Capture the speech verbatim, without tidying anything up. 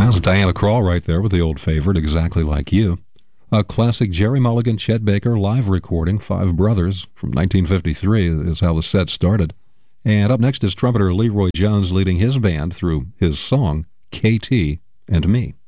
That's Diana Krall right there with the old favorite, Exactly Like You. A classic Jerry Mulligan, Chet Baker live recording, Five Brothers, from nineteen fifty-three is how the set started. And up next is trumpeter Leroy Jones leading his band through his song, K T and Me.